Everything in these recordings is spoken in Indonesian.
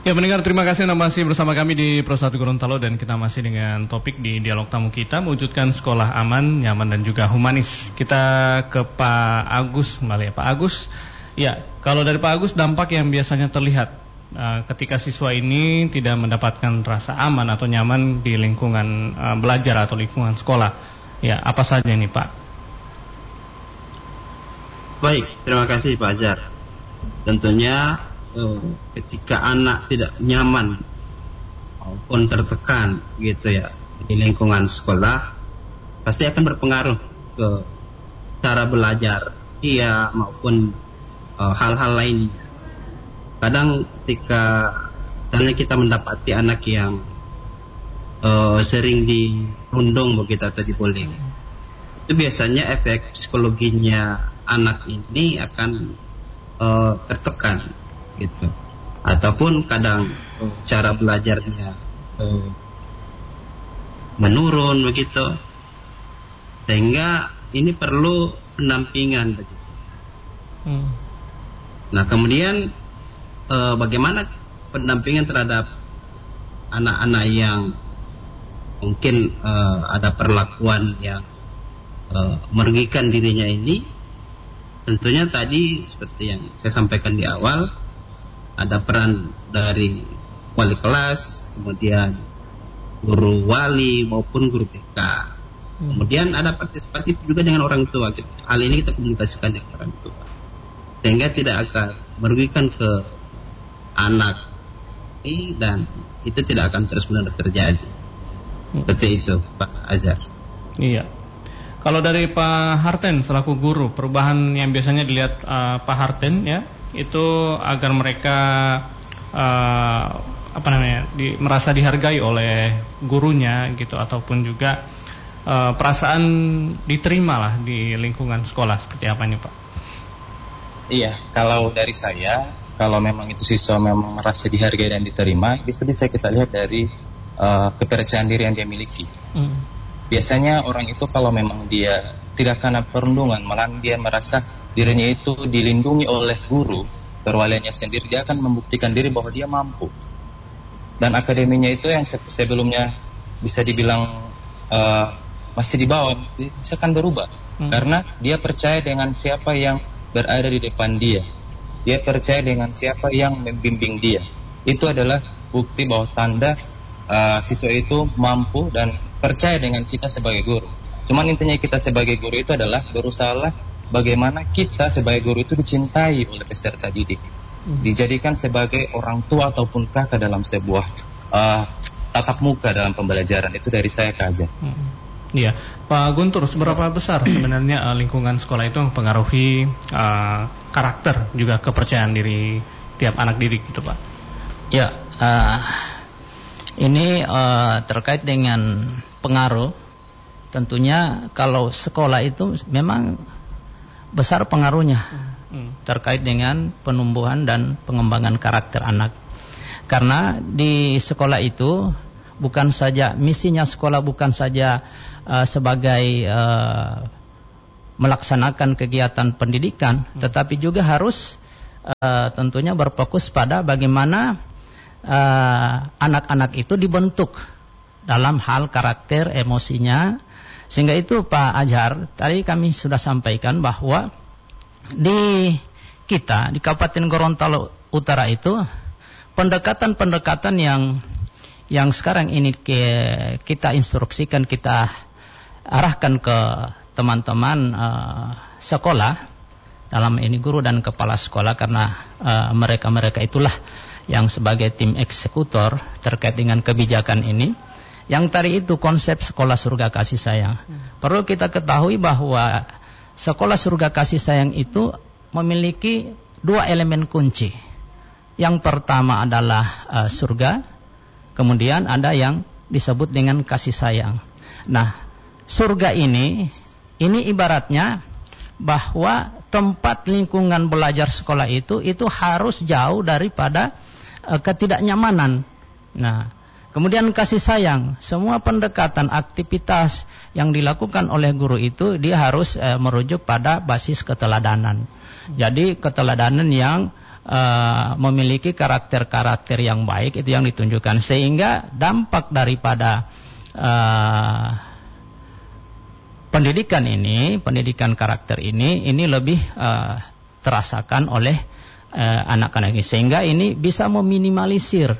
Ya pendengar, terima kasih Anda masih bersama kami di Pro 1 Gorontalo dan kita masih dengan topik di dialog tamu kita mewujudkan sekolah aman, nyaman dan juga humanis. Kita ke Pak Agus kembali ya. Pak Agus, ya kalau dari Pak Agus dampak yang biasanya terlihat ketika siswa ini tidak mendapatkan rasa aman atau nyaman di lingkungan belajar atau lingkungan sekolah, ya apa saja ini Pak? Baik, terima kasih Pak Azhar. Tentunya ketika anak tidak nyaman maupun tertekan gitu ya di lingkungan sekolah, pasti akan berpengaruh ke cara belajar ia maupun hal-hal lainnya. Kadang ketika misalnya kita mendapati anak yang sering dirundung begitu atau dibullying, itu biasanya efek psikologinya anak ini akan tertekan gitu, ataupun kadang cara belajarnya menurun begitu, sehingga ini perlu pendampingan begitu. Nah kemudian bagaimana pendampingan terhadap anak-anak yang mungkin ada perlakuan yang merugikan dirinya ini? Tentunya tadi seperti yang saya sampaikan di awal, ada peran dari wali kelas, kemudian guru wali maupun guru BK. Kemudian ada partisipatif juga dengan orang tua. Hal ini kita komunikasikan dengan orang tua, sehingga tidak akan merugikan ke anak ini dan itu tidak akan terus-menerus terjadi. Seperti itu Pak Azhar. Iya. Kalau dari Pak Harten selaku guru, perubahan yang biasanya dilihat Pak Harten ya, itu agar mereka merasa dihargai oleh gurunya gitu, ataupun juga perasaan diterima lah di lingkungan sekolah. Seperti apa nih Pak? Iya, kalau dari saya, kalau memang itu siswa memang merasa dihargai dan diterima, itu bisa kita lihat dari kepercayaan diri yang dia miliki. Biasanya orang itu kalau memang dia tidak kena perundungan, malah dia merasa dirinya itu dilindungi oleh guru, perwaliannya sendiri, dia akan membuktikan diri bahwa dia mampu. Dan akademinya itu yang sebelumnya bisa dibilang masih di bawah, bisa akan berubah. Karena dia percaya dengan siapa yang berada di depan dia. Dia percaya dengan siapa yang membimbing dia. Itu adalah bukti bahwa tanda siswa itu mampu dan percaya dengan kita sebagai guru. Cuman intinya kita sebagai guru itu adalah berusaha bagaimana kita sebagai guru itu dicintai oleh peserta didik, dijadikan sebagai orang tua ataupun kakak dalam sebuah tatap muka dalam pembelajaran. Itu dari saya Kak Azhar. Iya, Pak Guntur, seberapa besar sebenarnya lingkungan sekolah itu mempengaruhi karakter juga kepercayaan diri tiap anak didik itu Pak? Ya, ini terkait dengan pengaruh. Tentunya kalau sekolah itu memang besar pengaruhnya terkait dengan penumbuhan dan pengembangan karakter anak. Karena di sekolah itu bukan saja misinya sekolah bukan saja sebagai melaksanakan kegiatan pendidikan, tetapi juga harus tentunya berfokus pada bagaimana anak-anak itu dibentuk dalam hal karakter emosinya. Sehingga itu Pak Azhar, tadi kami sudah sampaikan bahwa di kita di Kabupaten Gorontalo Utara itu pendekatan-pendekatan yang sekarang ini kita instruksikan, kita arahkan ke teman-teman sekolah, dalam ini guru dan kepala sekolah, karena mereka-mereka itulah yang sebagai tim eksekutor terkait dengan kebijakan ini. Yang tadi itu konsep sekolah surga kasih sayang. Perlu kita ketahui bahwa sekolah surga kasih sayang itu memiliki dua elemen kunci. Yang pertama adalah surga, kemudian ada yang disebut dengan kasih sayang. Nah, surga ini ibaratnya bahwa tempat lingkungan belajar sekolah itu harus jauh daripada ketidaknyamanan. Nah, kemudian kasih sayang, semua pendekatan aktivitas yang dilakukan oleh guru itu dia harus merujuk pada basis keteladanan. Jadi keteladanan yang memiliki karakter-karakter yang baik, itu yang ditunjukkan, sehingga dampak daripada pendidikan karakter ini lebih terasakan oleh anak-anak ini, sehingga ini bisa meminimalisir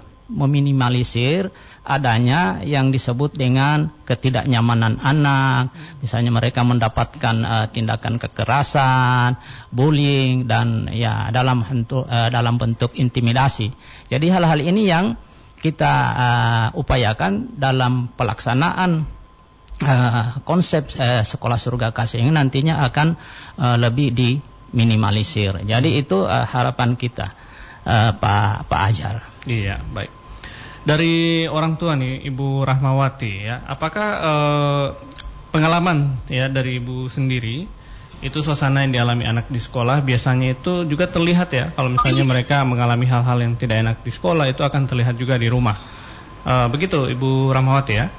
adanya yang disebut dengan ketidaknyamanan anak, misalnya mereka mendapatkan tindakan kekerasan, bullying, dan ya dalam bentuk intimidasi. Jadi hal-hal ini yang kita upayakan dalam pelaksanaan konsep sekolah surga kasih ini nantinya akan lebih diminimalisir. Jadi itu harapan kita, Pak Ajar. Iya, baik. Dari orang tua nih, Ibu Rahmawati ya, apakah pengalaman ya dari Ibu sendiri itu suasana yang dialami anak di sekolah biasanya itu juga terlihat ya, kalau misalnya mereka mengalami hal-hal yang tidak enak di sekolah itu akan terlihat juga di rumah. Begitu Ibu Rahmawati ya?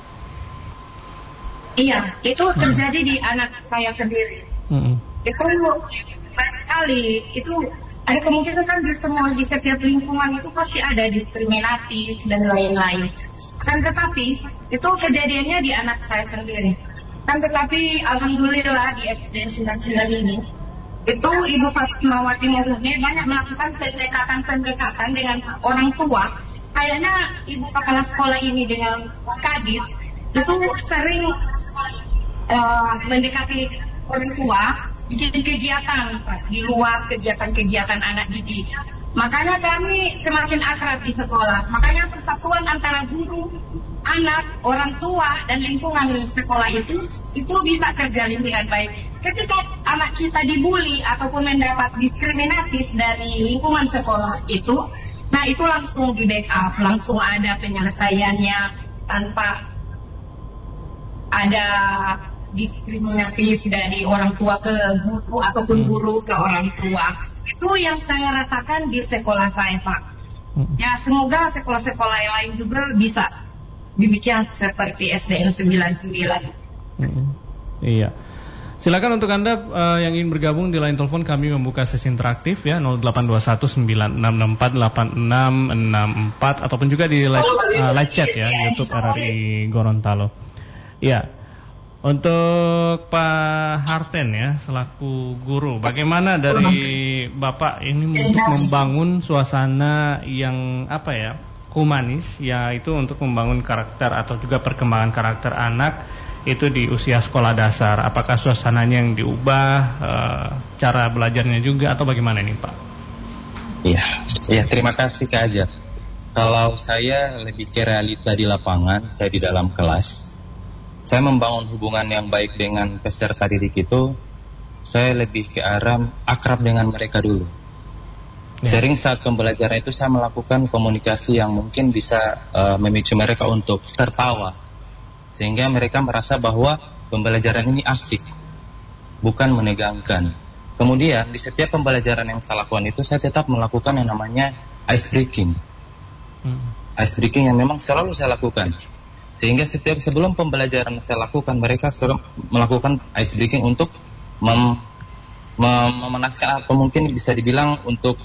Iya, itu terjadi di anak saya sendiri. Itu banyak kali, itu ada kemungkinan kan di setiap lingkungan itu pasti ada diskriminatif dan lain-lain. Kan tetapi itu kejadiannya di anak saya sendiri. Kan tetapi alhamdulillah di SDN 99 ini itu Ibu Fatmawati Mauhni banyak melakukan pendekatan dengan orang tua. Kayaknya Ibu Kepala Sekolah ini dengan Kadis itu sering mendekati orang tua, bikin kegiatan di luar kegiatan-kegiatan anak didik. Makanya kami semakin akrab di sekolah. Makanya persatuan antara guru, anak, orang tua, dan lingkungan sekolah itu bisa terjalin dengan baik. Ketika anak kita dibully ataupun mendapat diskriminatif dari lingkungan sekolah itu, nah itu langsung di backup, langsung ada penyelesaiannya tanpa ada diskriminatif dari orang tua ke guru ataupun guru ke orang tua. Itu yang saya rasakan di sekolah saya, Pak. Ya, semoga sekolah-sekolah yang lain juga bisa demikian seperti SDN 99. Iya. Silakan untuk Anda yang ingin bergabung di line telepon, kami membuka sesi interaktif ya, 08219664 ataupun juga di live chat ya di YouTube RRI Gorontalo. Iya. Untuk Pak Harten ya, selaku guru, bagaimana dari Bapak ini untuk membangun suasana yang humanis, yaitu untuk membangun karakter atau juga perkembangan karakter anak itu di usia sekolah dasar? Apakah suasananya yang diubah, cara belajarnya juga, atau bagaimana ini Pak? Iya, terima kasih Kak Ajar. Kalau saya lebih ke realita di lapangan, saya di dalam kelas. Saya membangun hubungan yang baik dengan peserta didik itu, saya lebih ke arah akrab dengan mereka dulu. Sering saat pembelajaran itu saya melakukan komunikasi yang mungkin bisa memicu mereka untuk tertawa, sehingga mereka merasa bahwa pembelajaran ini asik, bukan menegangkan. Kemudian di setiap pembelajaran yang saya lakukan itu, saya tetap melakukan yang namanya ice breaking. Ice breaking yang memang selalu saya lakukan. Sehingga sebelum pembelajaran saya lakukan, mereka selalu melakukan ice breaking untuk memanaskan atau mungkin bisa dibilang untuk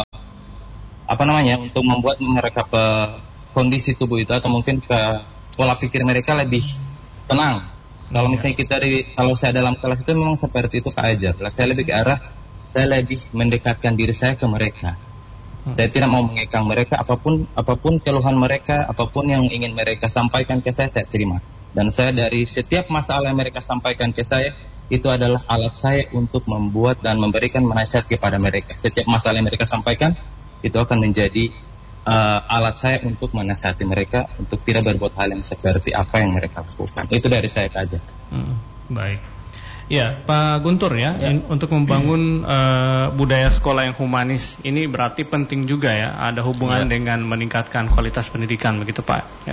untuk membuat mereka kondisi tubuh itu atau mungkin pola pikir mereka lebih tenang. Kalau misalnya kalau saya dalam kelas itu memang seperti itu Kak Ajar. Saya lebih ke arah, saya lebih mendekatkan diri saya ke mereka. Saya tidak mau mengekang mereka, apapun keluhan mereka, apapun yang ingin mereka sampaikan ke saya terima. Dan saya dari setiap masalah yang mereka sampaikan ke saya, itu adalah alat saya untuk membuat dan memberikan nasihat kepada mereka. Setiap masalah yang mereka sampaikan, itu akan menjadi alat saya untuk menasihati mereka untuk tidak berbuat hal yang seperti apa yang mereka lakukan. Itu dari saya saja. Baik. Ya, Pak Guntur ya. Untuk membangun budaya sekolah yang humanis ini berarti penting juga ya, ada hubungan dengan meningkatkan kualitas pendidikan, begitu Pak?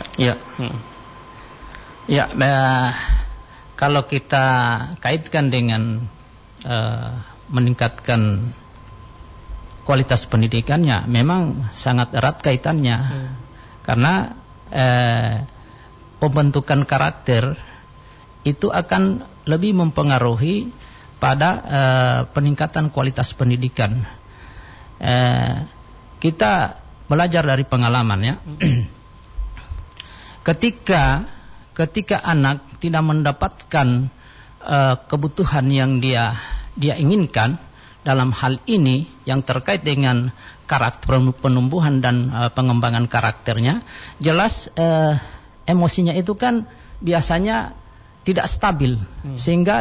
Kalau kita kaitkan dengan meningkatkan kualitas pendidikannya, memang sangat erat kaitannya. Karena pembentukan karakter itu akan lebih mempengaruhi pada peningkatan kualitas pendidikan. kita belajar dari pengalaman ya. Ketika anak tidak mendapatkan kebutuhan yang dia inginkan dalam hal ini yang terkait dengan karakter penumbuhan dan pengembangan karakternya, jelas emosinya itu kan biasanya tidak stabil, sehingga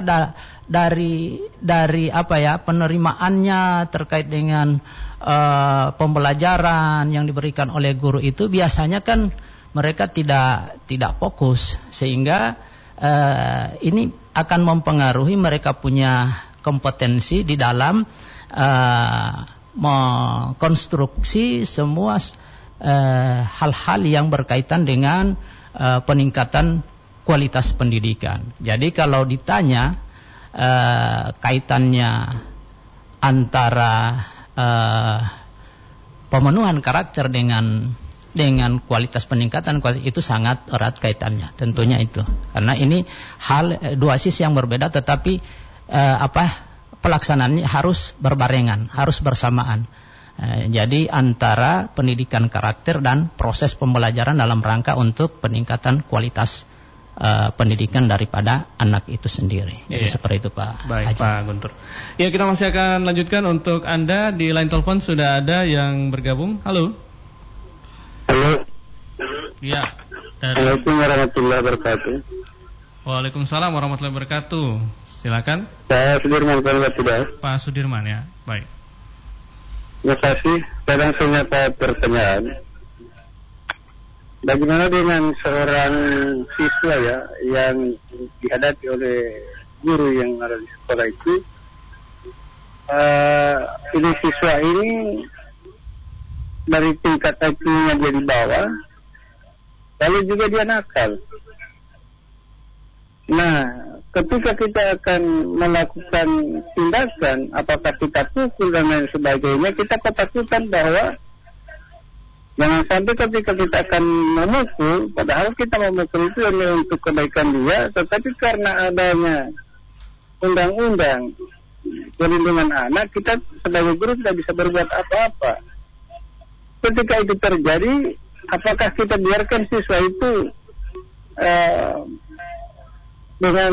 dari apa ya, penerimaannya terkait dengan pembelajaran yang diberikan oleh guru itu biasanya kan mereka tidak fokus, sehingga ini akan mempengaruhi mereka punya kompetensi di dalam mengkonstruksi semua hal-hal yang berkaitan dengan peningkatan kualitas pendidikan. Jadi kalau ditanya kaitannya antara pemenuhan karakter dengan kualitas peningkatan itu sangat erat kaitannya, tentunya itu. Karena ini dua sisi yang berbeda, tetapi pelaksanaannya harus berbarengan, harus bersamaan. Jadi antara pendidikan karakter dan proses pembelajaran dalam rangka untuk peningkatan kualitas pendidikan daripada anak itu sendiri. Jadi seperti itu Pak. Baik Pak Guntur. Ya, kita masih akan lanjutkan. Untuk Anda di line telepon sudah ada yang bergabung. Halo. Halo. Ya. Assalamualaikum warahmatullahi wabarakatuh. Waalaikumsalam warahmatullahi wabarakatuh. Silakan. Saya Sudirman Pak Sudirman ya. Baik. Terima kasih. Saya langsung pertanyaan. Bagaimana dengan seorang siswa ya yang dihadapi oleh guru yang ada di sekolah itu? Ini siswa ini dari tingkat IQ-nya dia di bawah, lalu juga dia nakal. Nah, ketika kita akan melakukan tindakan, apakah kita pukul dan lain sebagainya, kita ketakutan bahwa jangan sampai ketika kita akan memukul, padahal kita memukul itu hanya untuk kebaikan dia, tetapi karena adanya undang-undang perlindungan anak, kita sebagai guru tidak bisa berbuat apa-apa. Ketika itu terjadi, apakah kita biarkan siswa itu dengan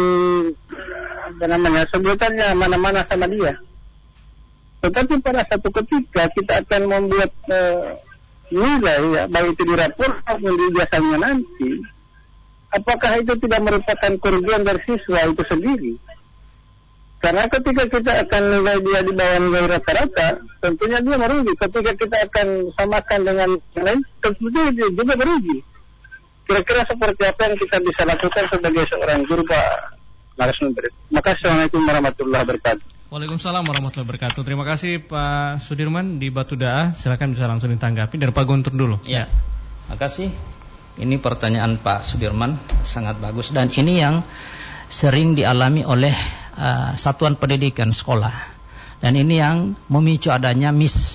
sebutannya mana-mana sama dia? Tetapi pada satu ketika kita akan membuat nilai ya, baik itu di rapor maupun di ijazahnya nanti, apakah itu tidak merupakan kerugian dari siswa itu sendiri? Karena ketika kita akan nilai dia di bawah nilai rata-rata, tentunya dia merugi. Ketika kita akan samakan dengan yang lain, tentunya dia juga merugi. Kira-kira seperti apa yang kita bisa lakukan sebagai seorang guru, Pak narasumber? Terima kasih. Assalamualaikum warahmatullahi wabarakatuh. Waalaikumsalam warahmatullahi wabarakatuh. Terima kasih Pak Sudirman di Batu Daah. Silakan bisa langsung ditanggapi dari Pak Guntur dulu. Ya, terima kasih. Ini pertanyaan Pak Sudirman sangat bagus, dan ini yang sering dialami oleh satuan pendidikan sekolah, dan ini yang memicu adanya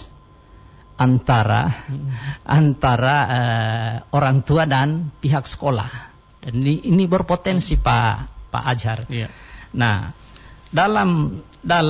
antara orang tua dan pihak sekolah, dan ini berpotensi Pak Azhar. Iya. Nah, dalam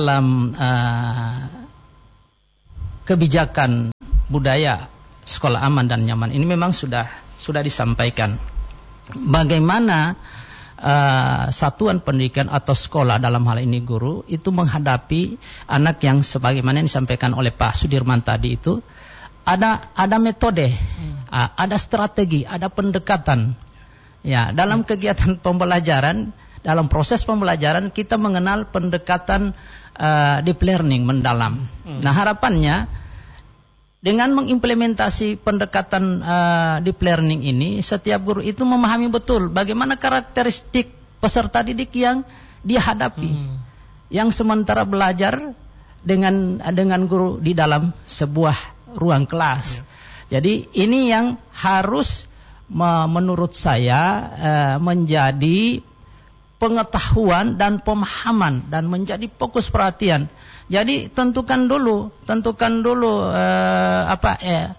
kebijakan budaya sekolah aman dan nyaman ini memang sudah disampaikan bagaimana satuan pendidikan atau sekolah, dalam hal ini guru, itu menghadapi anak yang sebagaimana yang disampaikan oleh Pak Sudirman tadi itu ada metode, ada strategi, ada pendekatan. Ya, dalam kegiatan pembelajaran, dalam proses pembelajaran kita mengenal pendekatan deep learning, mendalam. Nah, harapannya dengan mengimplementasi pendekatan deep learning ini, setiap guru itu memahami betul bagaimana karakteristik peserta didik yang dia hadapi, yang sementara belajar dengan guru di dalam sebuah ruang kelas. Jadi ini yang harus menurut saya menjadi pengetahuan dan pemahaman dan menjadi fokus perhatian. Jadi tentukan dulu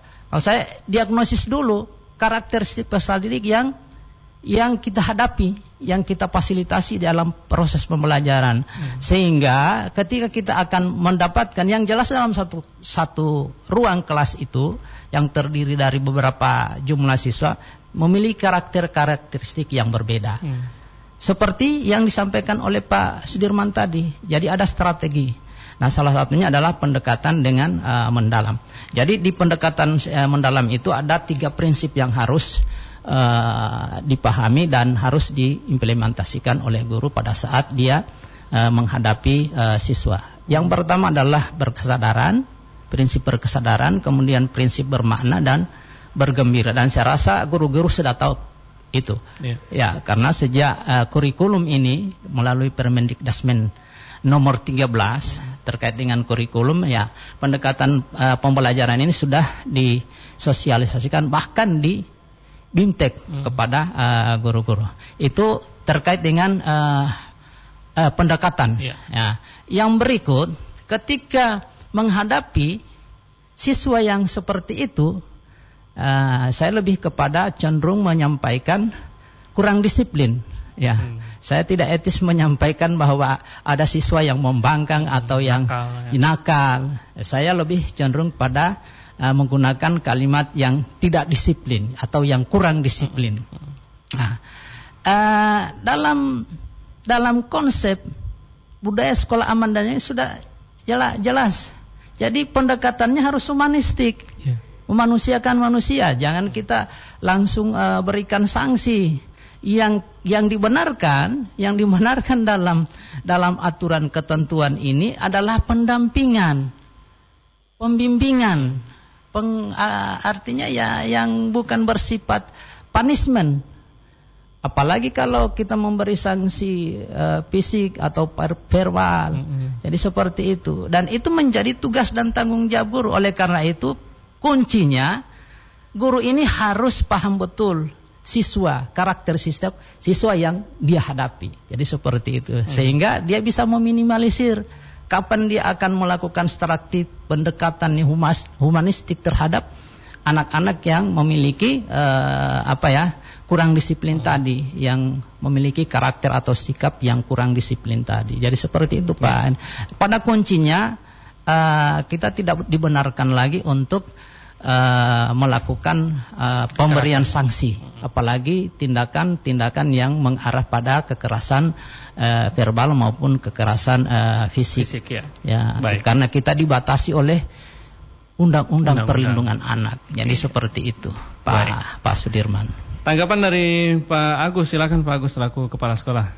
saya diagnosis dulu karakteristik peserta didik yang kita hadapi, yang kita fasilitasi dalam proses pembelajaran. Sehingga ketika kita akan mendapatkan yang jelas dalam satu ruang kelas itu yang terdiri dari beberapa jumlah siswa memiliki karakteristik yang berbeda. Seperti yang disampaikan oleh Pak Sudirman tadi. Jadi ada strategi. Nah, salah satunya adalah pendekatan dengan mendalam. Jadi di pendekatan mendalam itu ada 3 prinsip yang harus dipahami dan harus diimplementasikan oleh guru pada saat dia menghadapi siswa. Yang pertama adalah berkesadaran, prinsip berkesadaran, kemudian prinsip bermakna dan bergembira. Dan saya rasa guru-guru sudah tahu itu. Ya, karena sejak kurikulum ini melalui Permendikdasmen nomor 13 terkait dengan kurikulum, ya, pendekatan pembelajaran ini sudah disosialisasikan bahkan di BIMTEK kepada guru-guru. Itu terkait dengan pendekatan. Ya. Yang berikut, ketika menghadapi siswa yang seperti itu, saya lebih kepada cenderung menyampaikan kurang disiplin. Ya, saya tidak etis menyampaikan bahwa ada siswa yang membangkang atau yang nakal. Saya lebih cenderung pada menggunakan kalimat yang tidak disiplin atau yang kurang disiplin. Nah, dalam konsep budaya sekolah aman dan ini sudah jelas. Jadi pendekatannya harus humanistik. Memanusiakan manusia, jangan kita langsung berikan sanksi. Yang dibenarkan dalam aturan ketentuan ini adalah pendampingan, pembimbingan, artinya ya yang bukan bersifat punishment. Apalagi kalau kita memberi sanksi fisik atau verbal. Jadi seperti itu, dan itu menjadi tugas dan tanggung jawab guru. Oleh karena itu kuncinya guru ini harus paham betul siswa, karakter siswa yang dia hadapi. Jadi seperti itu. Sehingga dia bisa meminimalisir kapan dia akan melakukan strategi pendekatan humanistik terhadap anak-anak yang memiliki kurang disiplin tadi, yang memiliki karakter atau sikap yang kurang disiplin tadi. Jadi seperti itu, Pak. Pada kuncinya kita tidak dibenarkan lagi untuk melakukan pemberian sanksi, apalagi tindakan-tindakan yang mengarah pada kekerasan verbal maupun kekerasan fisik. Ya, karena kita dibatasi oleh Undang-Undang Perlindungan Anak. Jadi seperti itu, Pak Sudirman. Tanggapan dari Pak Agus, silakan Pak Agus selaku kepala sekolah.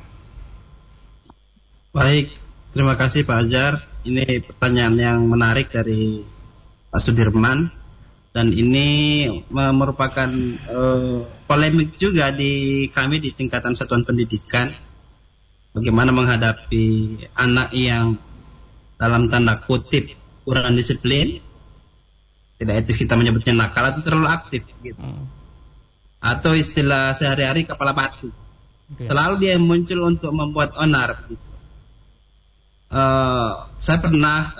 Baik, terima kasih Pak Azhar. Ini pertanyaan yang menarik dari Pak Sudirman, dan ini merupakan polemik juga di kami di tingkatan satuan pendidikan. Bagaimana menghadapi anak yang dalam tanda kutip kurang disiplin, tidak etis kita menyebutnya nakal atau terlalu aktif gitu. Atau istilah sehari-hari kepala batu. Selalu dia muncul untuk membuat onar gitu. Saya pernah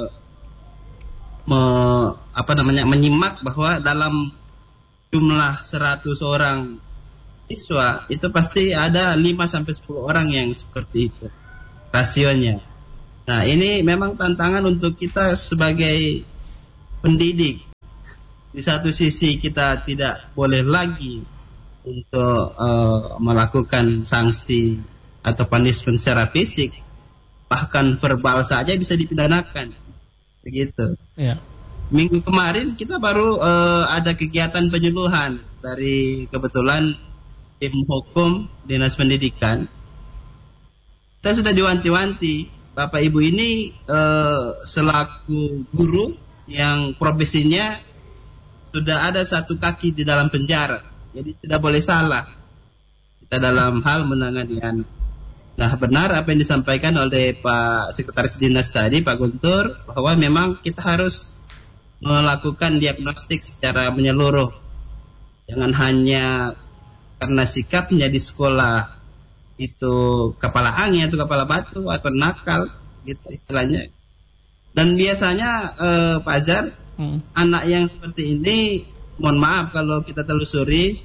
menyimak bahwa dalam jumlah 100 orang siswa itu pasti ada 5-10 orang yang seperti itu rasionya. Nah, ini memang tantangan untuk kita sebagai pendidik. Di satu sisi kita tidak boleh lagi untuk melakukan sanksi atau punishment secara fisik, bahkan verbal saja bisa dipidanakan, begitu. Minggu kemarin kita baru ada kegiatan penyuluhan dari kebetulan tim hukum Dinas Pendidikan. Kita sudah diwanti-wanti, Bapak Ibu ini selaku guru yang profesinya sudah ada 1 kaki di dalam penjara, jadi tidak boleh salah kita dalam hal menangani anak. Nah, benar apa yang disampaikan oleh Pak Sekretaris Dinas tadi, Pak Guntur, bahwa memang kita harus melakukan diagnostik secara menyeluruh. Jangan hanya karena sikapnya di sekolah itu kepala angin atau kepala batu atau nakal gitu istilahnya. Dan biasanya Pak Azhar, anak yang seperti ini, mohon maaf kalau kita telusuri,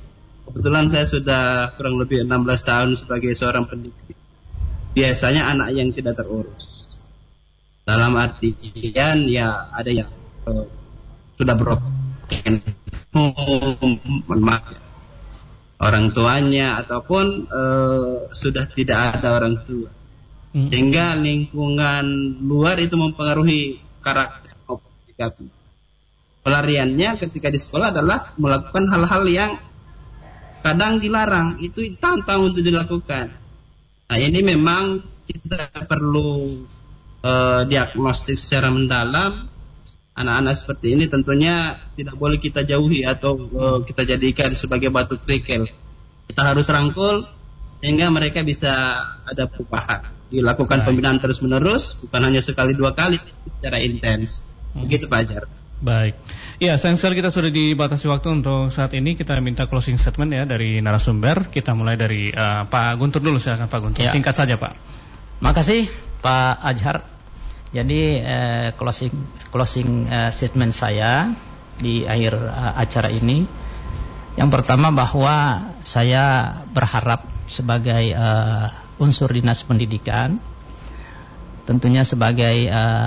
Kebetulan saya sudah kurang lebih 16 tahun sebagai seorang pendidik. Biasanya anak yang tidak terurus. Dalam artian ya ada yang sudah broken home, orang tuanya ataupun sudah tidak ada orang tua. Sehingga lingkungan luar itu mempengaruhi karakter maupun sikapnya. Pelariannya ketika di sekolah adalah melakukan hal-hal yang kadang dilarang, itu tantang untuk dilakukan. Nah, ini memang kita perlu diagnostik secara mendalam. Anak-anak seperti ini tentunya tidak boleh kita jauhi atau kita jadikan sebagai batu kerikil. Kita harus rangkul sehingga mereka bisa ada perubahan. Dilakukan pembinaan terus-menerus, bukan hanya sekali dua kali, secara intens. Begitu Pak Ajar. Baik. Ya, sayang sekali kita sudah dibatasi waktu untuk saat ini. Kita minta closing statement ya dari narasumber. Kita mulai dari Pak Guntur dulu. Silakan Pak Guntur. Ya. Singkat saja Pak. Makasih Pak Azhar. Jadi closing statement saya di akhir acara ini, yang pertama bahwa saya berharap sebagai unsur dinas pendidikan, tentunya sebagai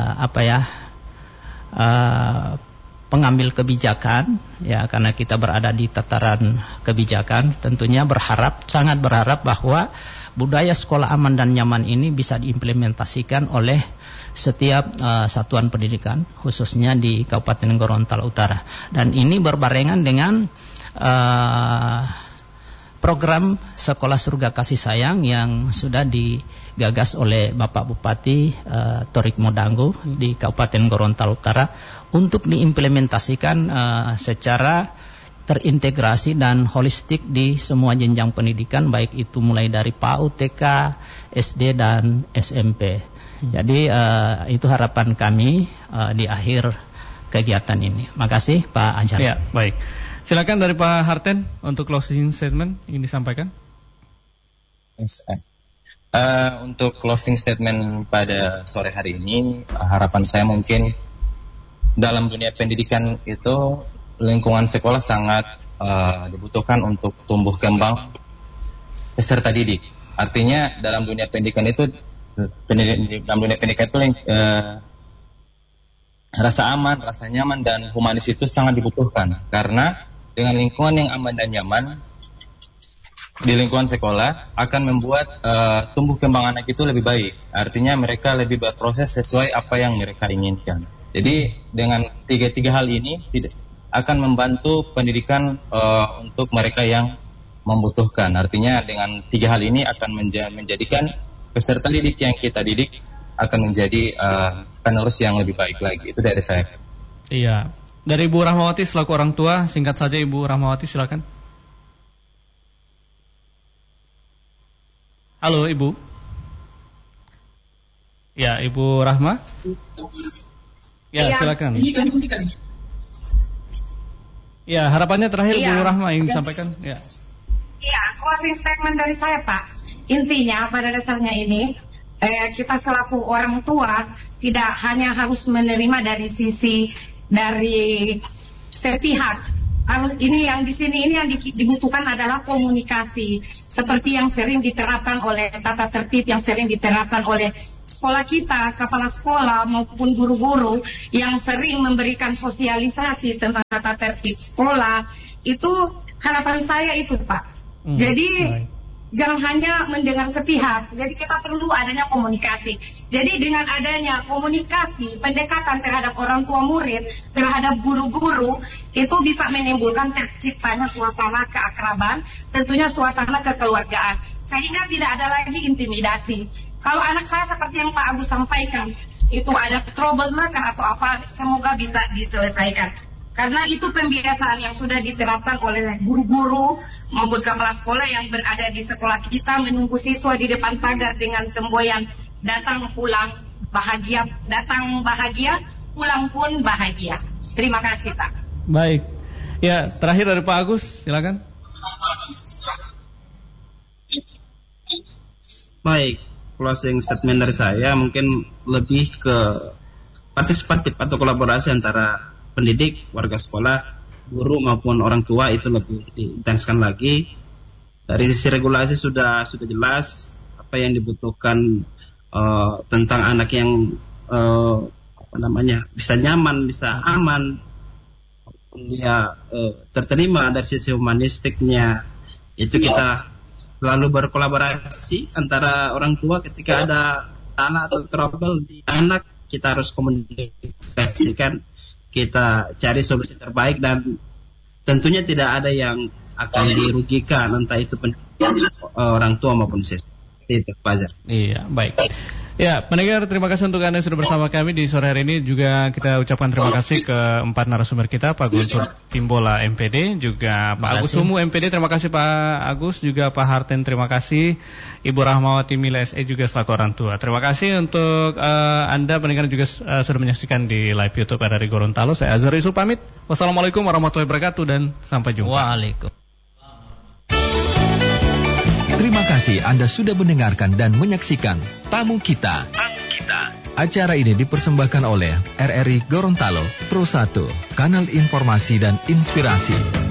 pengambil kebijakan ya, karena kita berada di tataran kebijakan, tentunya sangat berharap bahwa budaya sekolah aman dan nyaman ini bisa diimplementasikan oleh setiap satuan pendidikan, khususnya di Kabupaten Gorontalo Utara. Dan ini berbarengan dengan program Sekolah Surga Kasih Sayang yang sudah digagas oleh Bapak Bupati Torik Modanggo di Kabupaten Gorontalo Utara untuk diimplementasikan secara terintegrasi dan holistik di semua jenjang pendidikan, baik itu mulai dari PAUD, TK, SD dan SMP. Jadi itu harapan kami di akhir kegiatan ini. Makasih Pak Anjar. Ya, baik. Silakan dari Pak Harten untuk closing statement ingin disampaikan. Untuk closing statement pada sore hari ini, harapan saya mungkin dalam dunia pendidikan itu lingkungan sekolah sangat dibutuhkan untuk tumbuh kembang peserta didik. Artinya dalam dunia pendidikan itu rasa aman, rasa nyaman dan humanis itu sangat dibutuhkan, karena dengan lingkungan yang aman dan nyaman di lingkungan sekolah akan membuat tumbuh kembang anak itu lebih baik. Artinya mereka lebih berproses sesuai apa yang mereka inginkan. Jadi dengan tiga hal ini akan membantu pendidikan untuk mereka yang membutuhkan. Artinya dengan tiga hal ini akan menjadikan peserta didik yang kita didik akan menjadi penerus yang lebih baik lagi. Itu dari saya. Iya. Dari Ibu Rahmawati selaku orang tua, singkat saja Ibu Rahmawati, silakan. Halo Ibu. Ya, Ibu Rahma. Ya, silakan. Ya, harapannya terakhir Ibu Rahma ingin disampaikan. Ya. Iya, closing statement dari saya Pak. Intinya pada dasarnya ini kita selaku orang tua tidak hanya harus menerima dari sisi dari sepihak. Harus ini yang di sini ini yang dibutuhkan adalah komunikasi seperti yang sering diterapkan oleh tata tertib, yang sering diterapkan oleh sekolah kita, kepala sekolah maupun guru-guru yang sering memberikan sosialisasi tentang tata tertib sekolah. Itu harapan saya itu Pak. Jadi jangan hanya mendengar sepihak. Jadi kita perlu adanya komunikasi. Jadi dengan adanya komunikasi, pendekatan terhadap orang tua murid, terhadap guru-guru, itu bisa menimbulkan terciptanya suasana keakraban, tentunya suasana kekeluargaan. Sehingga tidak ada lagi intimidasi. Kalau anak saya seperti yang Pak Agus sampaikan, itu ada troublemaker atau apa, semoga bisa diselesaikan. Karena itu pembiasaan yang sudah diterapkan oleh guru-guru maupun kepala sekolah yang berada di sekolah kita, menunggu siswa di depan pagar dengan semboyan datang pulang bahagia, datang bahagia, pulang pun bahagia. Terima kasih Pak. Baik. Ya, terakhir dari Pak Agus, silakan. Baik, closing statement dari saya mungkin lebih ke partisipatif atau kolaborasi antara pendidik, warga sekolah, guru maupun orang tua itu lebih diintenskan lagi. Dari sisi regulasi sudah jelas apa yang dibutuhkan tentang anak yang bisa nyaman, bisa aman, dia terterima. Dari sisi humanistiknya itu kita selalu berkolaborasi antara orang tua ketika ada salah atau trouble di anak, kita harus komunikasikan, kita cari solusi terbaik, dan tentunya tidak ada yang akan dirugikan, entah itu orang tua maupun siswa. Itu Fajar. Iya, baik. Ya, pendengar, terima kasih untuk Anda yang sudah bersama kami di sore hari ini. Juga kita ucapkan terima kasih ke 4 narasumber kita, Pak Guntur Timbola MPD, juga Pak Agus Sumu MPD, terima kasih Pak Agus, juga Pak Harten, terima kasih, Ibu Rahmawati Mila SE juga selaku orang tua. Terima kasih untuk Anda pendengar juga sudah menyaksikan di live YouTube RRI Gorontalo. Saya Azhar Yusuf pamit. Wassalamualaikum warahmatullahi wabarakatuh dan sampai jumpa. Waalaikumsalam. Terima kasih Anda sudah mendengarkan dan menyaksikan Tamu Kita. Acara ini dipersembahkan oleh RRI Gorontalo Pro 1, kanal informasi dan inspirasi.